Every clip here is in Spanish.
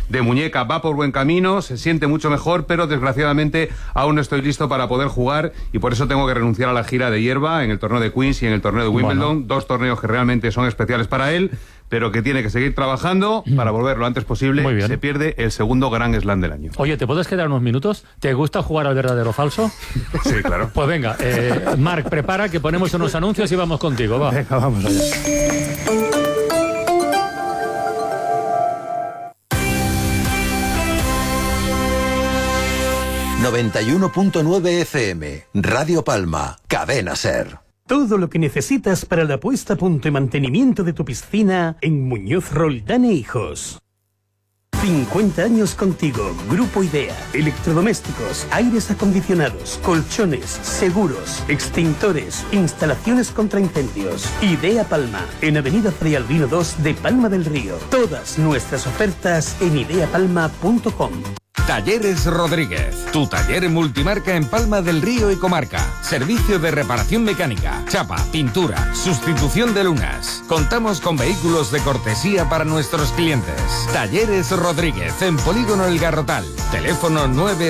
de muñeca va por buen camino, se siente mucho mejor, pero desgraciadamente aún no estoy listo para poder jugar y por eso tengo que renunciar a la gira de hierba en el torneo de Queens y en el torneo de Wimbledon, dos torneos que realmente son especiales para él, pero que tiene que seguir trabajando para volver lo antes posible. Muy bien. Se pierde el segundo Grand Slam del año. Oye, ¿te puedes quedar unos minutos? ¿Te gusta jugar al verdadero o falso? Sí, claro. Pues venga, Marc, prepara que ponemos unos anuncios y vamos contigo, va. Venga, vamos allá. 91.9 FM, Radio Palma, Cadena SER. Todo lo que necesitas para la puesta a punto y mantenimiento de tu piscina en Muñoz Roldán e Hijos. 50 años contigo, Grupo Idea. Electrodomésticos, aires acondicionados, colchones, seguros, extintores, instalaciones contra incendios. Idea Palma, en Avenida Fray Albino 2 de Palma del Río. Todas nuestras ofertas en ideapalma.com. Talleres Rodríguez, tu taller multimarca en Palma del Río y comarca. Servicio de reparación mecánica, chapa, pintura, sustitución de lunas. Contamos con vehículos de cortesía para nuestros clientes. Talleres Rodríguez, en Polígono El Garrotal. Teléfono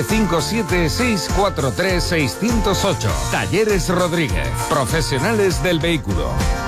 957-643-608. Talleres Rodríguez, profesionales del vehículo.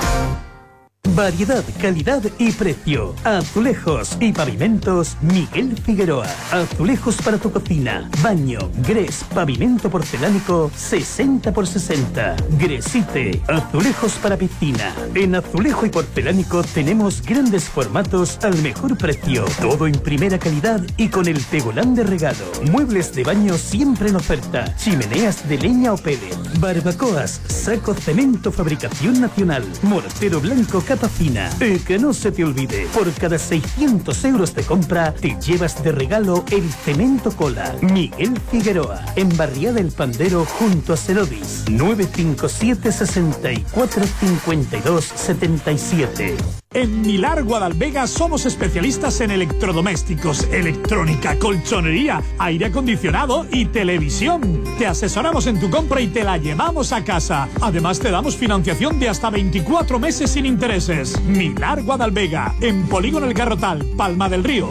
Variedad, calidad y precio. Azulejos y pavimentos Miguel Figueroa. Azulejos para tu cocina, baño, grés, pavimento porcelánico 60x60. Gresite, azulejos para piscina. En azulejo y porcelánico tenemos grandes formatos al mejor precio. Todo en primera calidad y con el tegolán de regalo. Muebles de baño siempre en oferta. Chimeneas de leña o pellet. Barbacoas, saco cemento fabricación nacional. Mortero blanco capa fina. Que no se te olvide, por cada 600 euros de compra te llevas de regalo el cemento cola. Miguel Figueroa, en Barriada El Pandero junto a Cerodis. 957 64 52 77. En Milar Guadalvega somos especialistas en electrodomésticos, electrónica, colchonería, aire acondicionado y televisión. Te asesoramos en tu compra y te la llevamos a casa. Además te damos financiación de hasta 24 meses sin intereses. Milar Guadalvega, en Polígono El Garrotal, Palma del Río.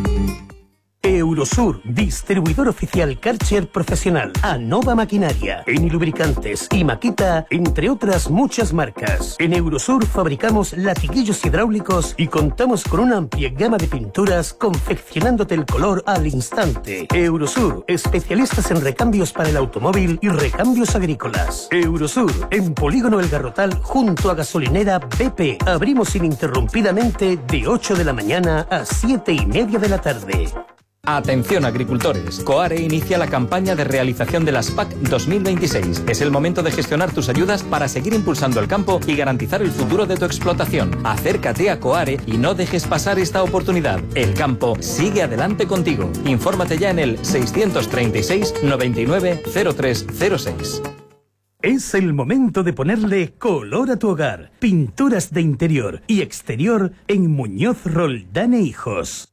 Eurosur, distribuidor oficial Karcher profesional. Anova Maquinaria, en lubricantes y Makita, entre otras muchas marcas. En Eurosur fabricamos latiguillos hidráulicos y contamos con una amplia gama de pinturas confeccionándote el color al instante. Eurosur, especialistas en recambios para el automóvil y recambios agrícolas. Eurosur, en Polígono El Garrotal junto a gasolinera BP. Abrimos ininterrumpidamente de 8 de la mañana a 7:30 de la tarde. Atención agricultores, Coare inicia la campaña de realización de las PAC 2026. Es el momento de gestionar tus ayudas para seguir impulsando el campo y garantizar el futuro de tu explotación. Acércate a Coare y no dejes pasar esta oportunidad. El campo sigue adelante contigo. Infórmate ya en el 636 99 0306. Es el momento de ponerle color a tu hogar. Pinturas de interior y exterior en Muñoz Roldán e Hijos.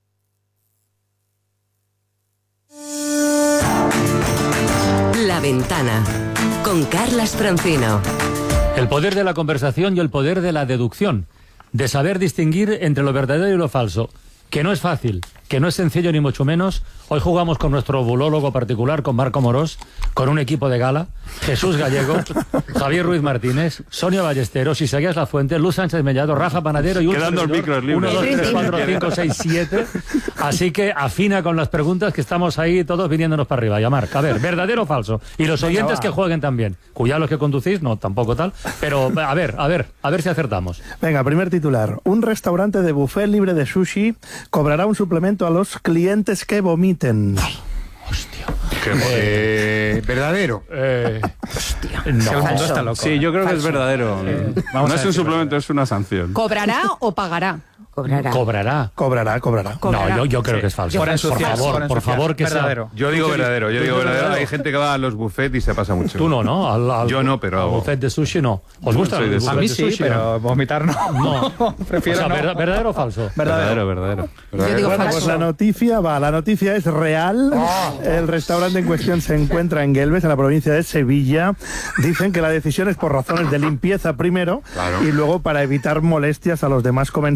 La Ventana, con Carlas Francino. El poder de la conversación y el poder de la deducción, de saber distinguir entre lo verdadero y lo falso, que no es fácil, que no es sencillo ni mucho menos. Hoy jugamos con nuestro bulólogo particular, con Marco Morós, con un equipo de gala, Jesús Gallego, Javier Ruiz Martínez, Sonia Ballesteros, Isaías Lafuente, Luz Sánchez Mellado, Rafa Panadero y un quedando el micro libre. 1, 2, 3, 4, 5, 6, 7. Así que afina con las preguntas, que estamos ahí todos viniéndonos para arriba. Ya, Marc, a ver, ¿verdadero o falso? Y los oyentes que jueguen también. Cuidado los que conducís, no, tampoco tal. Pero a ver si acertamos. Venga, primer titular. Un restaurante de buffet libre de sushi cobrará un suplemento a los clientes que vomiten. Hostia. ¿Verdadero? Hostia. No. El mundo está loco. Sí, yo creo que es verdadero. No es un suplemento, es una sanción. ¿Cobrará o pagará? Cobrará. No, yo creo que es falso. Por favor, que verdadero. sea. Yo digo verdadero. Hay gente que va a los buffets y se pasa mucho. Tú no. Yo no, pero al buffet de sushi no. ¿Os gusta? A mí sí, pero vomitar no. No. Prefiero no. ¿Verdadero o falso? Verdadero. Yo digo bueno, falso. pues la noticia es real. El restaurante en cuestión se encuentra en Guelves, en la provincia de Sevilla. Dicen que la decisión es por razones de limpieza primero, y luego para evitar molestias a los demás comensales, porque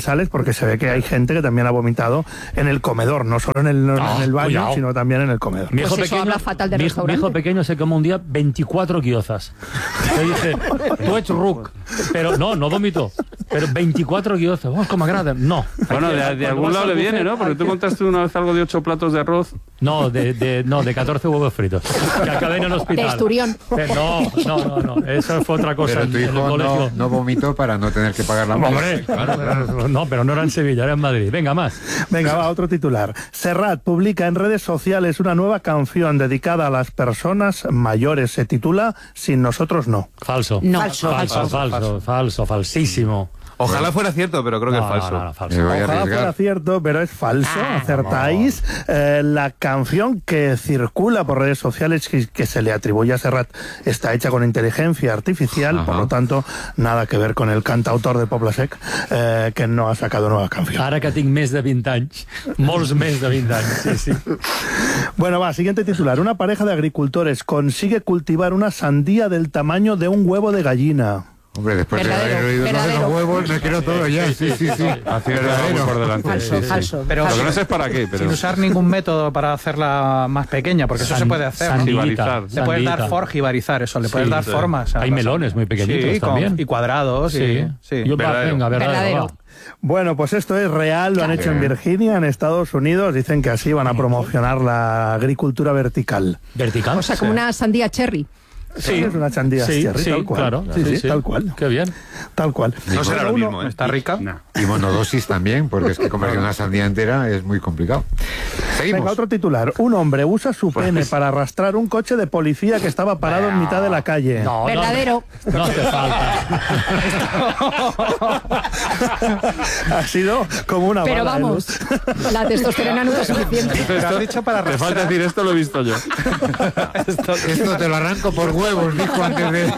porque se ve que hay gente que también ha vomitado en el comedor, no solo en el baño, cuidado. sino también en el comedor. Mi hijo, Pues eso habla fatal del mi restaurante. hijo pequeño se come un día 24 guiozas. Yo dije, tú ets ruc. Pero no vomitó. Pero 24 guiozas. Oh, com m'agrada. No. Bueno, de algún lado le viene, ¿no? Porque tú contaste una vez algo de 8 platos de arroz. No, de 14 huevos fritos. Que acabé en el hospital. De Esturión. No. Eso fue otra cosa. Pero tu en el hijo colegio. no vomitó para no tener que pagar la multa. Hombre, no, pero no era en Sevilla, era en Madrid. Venga, más. Venga, va, otro titular. Serrat publica en redes sociales una nueva canción dedicada a las personas mayores. Se titula Sin nosotros no. Falso. No. Falso, falsísimo. Ojalá fuera cierto, pero creo que es falso. No, falso. Me voy a Ojalá arriesgar. fuera cierto, pero es falso. Acertáis. La canción que circula por redes sociales que se le atribuye a Serrat está hecha con inteligencia artificial, por lo tanto, nada que ver con el cantautor de Poble Sec, que no ha sacado nueva canción. Ara que tinc més de 20 anys, molts més de 20 anys, sí. Bueno, va, siguiente titular. Una pareja de agricultores consigue cultivar una sandía del tamaño de un huevo de gallina. Hombre, después de Verdadero, haber oído verdadero. los huevos, me quiero todo ya. Sí. Haciendo algo por delante. Falso, Sí. falso. Pero Lo que no sé es para qué, pero... sin usar ningún método para hacerla más pequeña, porque eso se puede hacer. ¿no? Jibarizar. Le puedes dar jibarizar eso, le puedes dar formas. Hay melones muy pequeñitos Sí, también. y cuadrados. Sí. Sí. Yo, venga, verdadero. va. Bueno, pues esto es real, lo han hecho en Virginia, en Estados Unidos. Dicen que así van a promocionar la agricultura vertical. ¿Vertical? O sea, como una sandía cherry. Sí, es una sandía cherry, tal cual. Claro. Sí, tal cual. Qué bien. Tal cual. No será lo mismo, ¿eh? ¿Está rica? Y monodosis también, porque es que comer una sandía entera es muy complicado. Seguimos. Venga, otro titular. Un hombre usa su pene para arrastrar un coche de policía que estaba parado en mitad de la calle. No, Verdadero. No hace falta. Ha sido como una Pero bala de vamos, luz. la testosterona nunca es suficiente. Pero has dicho para Te falta decir, esto lo he visto yo. Esto te lo arranco por huevos, dijo antes de...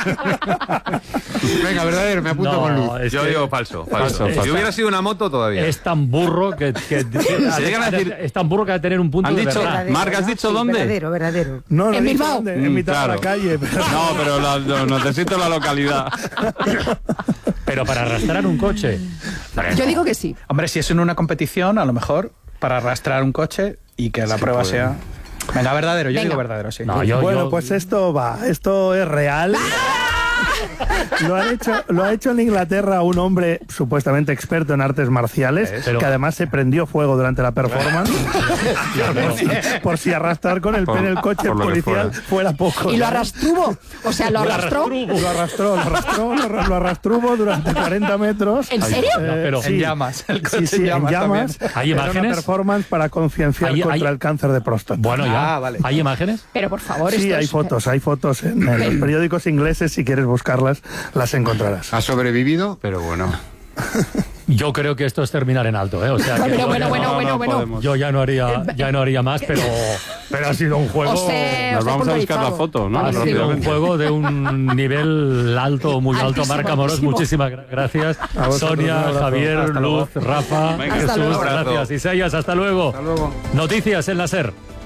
Venga, verdadero, me apunto con luz. Es Yo que digo falso. Falso. Si hubiera sido una moto, todavía. es tan burro que llegan a decir- es tan burro que ha de tener un punto Han de dicho, verdad. Marc, ¿has dicho dónde? Verdadero. No, En dice Bilbao. dónde, en mitad de la claro. calle. Pero... No, pero necesito la localidad. Pero para arrastrar un coche. Yo digo que sí. Hombre, si es en una competición, a lo mejor para arrastrar un coche y que la prueba sea... Venga, verdadero, yo Venga. digo verdadero, sí. No, Bueno, pues esto es real. Lo ha hecho en Inglaterra un hombre supuestamente experto en artes marciales, Pero- que además se prendió fuego durante la performance por si arrastrar con el pene el coche por lo que policial fuera poco. Y lo arrastruvo. O sea, lo arrastró. Lo arrastró durante 40 metros. ¿En serio? No, pero- En llamas, el coche sí, en en llamas llamas. también. ¿Hay Era imágenes? una performance para concienciar Hay- contra hay- el cáncer de próstata. Bueno, ya. Ah, vale. ¿Hay imágenes? Pero por favor, Sí, esto hay fotos en los periódicos ingleses, si quieres buscarlas, las encontrarás. Ha sobrevivido, Pero bueno. Yo creo que esto es terminar en alto, ¿eh? O sea, que Pero yo bueno, ya bueno, no- bueno, bueno. podemos. Yo ya no haría más, pero ha sido un juego. Os he Nos vamos a buscar la puntualizado. foto, ¿no? Ha sido un Rápidamente. juego de un nivel alto, muy alto. Altísimo, Marc Amorós, altísimo. muchísimas gracias. vosotros, un Sonia, abrazo. Javier, Hasta luego. Luz, Rafa, Venga, Jesús, hasta luego. gracias. Isaías, hasta luego. Hasta luego. Noticias en la SER.